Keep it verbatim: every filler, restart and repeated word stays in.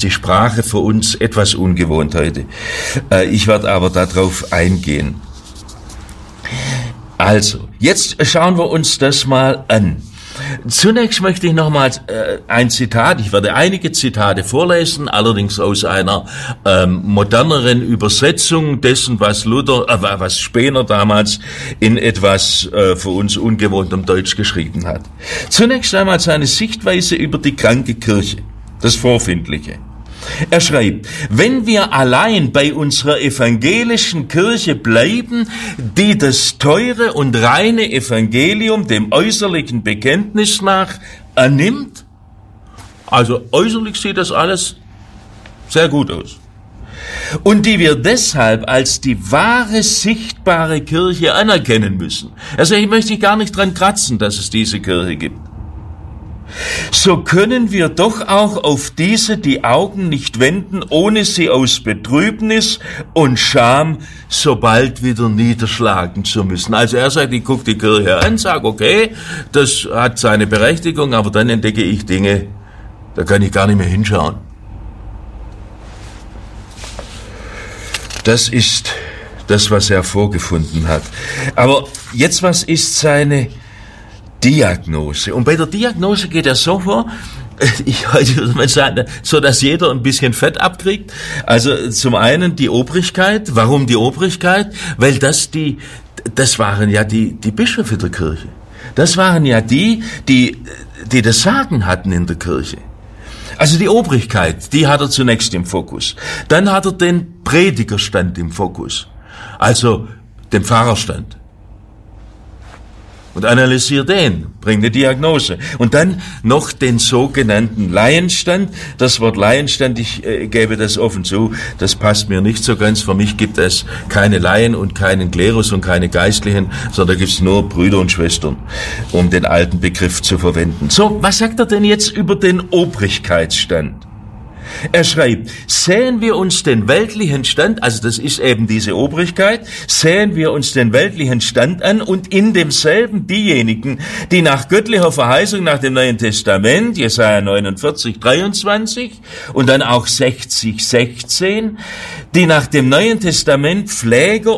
die Sprache für uns etwas ungewohnt heute. Äh, ich werde aber darauf eingehen. Also, jetzt schauen wir uns das mal an. Zunächst möchte ich nochmals äh, ein Zitat, ich werde einige Zitate vorlesen, allerdings aus einer ähm, moderneren Übersetzung dessen, was Luther, äh, was Spener damals in etwas äh, für uns ungewohntem Deutsch geschrieben hat. Zunächst einmal seine Sichtweise über die kranke Kirche, das Vorfindliche. Er schreibt, wenn wir allein bei unserer evangelischen Kirche bleiben, die das teure und reine Evangelium dem äußerlichen Bekenntnis nach annimmt, also äußerlich sieht das alles sehr gut aus, und die wir deshalb als die wahre, sichtbare Kirche anerkennen müssen. Also ich möchte gar nicht dran kratzen, dass es diese Kirche gibt. So können wir doch auch auf diese die Augen nicht wenden, ohne sie aus Betrübnis und Scham so bald wieder niederschlagen zu müssen. Also er sagt, ich gucke die Kirche an, sage, okay, das hat seine Berechtigung, aber dann entdecke ich Dinge, da kann ich gar nicht mehr hinschauen. Das ist das, was er vorgefunden hat. Aber jetzt, was ist seine Diagnose? Und bei der Diagnose geht er so vor, ich heute würde mal sagen, so dass jeder ein bisschen Fett abkriegt. Also zum einen die Obrigkeit. Warum die Obrigkeit? Weil das die, das waren ja die, die Bischöfe der Kirche. Das waren ja die, die, die das Sagen hatten in der Kirche. Also die Obrigkeit, die hat er zunächst im Fokus. Dann hat er den Predigerstand im Fokus. Also den Pfarrerstand. Und analysiert den, bringt eine Diagnose. Und dann noch den sogenannten Laienstand. Das Wort Laienstand, ich äh, gebe das offen zu, das passt mir nicht so ganz. Für mich gibt es keine Laien und keinen Klerus und keine Geistlichen, sondern gibt es nur Brüder und Schwestern, um den alten Begriff zu verwenden. So, was sagt er denn jetzt über den Obrigkeitsstand? Er schreibt, sehen wir uns den weltlichen Stand, also das ist eben diese Obrigkeit, sehen wir uns den weltlichen Stand an und in demselben diejenigen, die nach göttlicher Verheißung nach dem Neuen Testament, Jesaja neunundvierzig, dreiundzwanzig und dann auch sechzig, sechzehn, die nach dem Neuen Testament Pfleger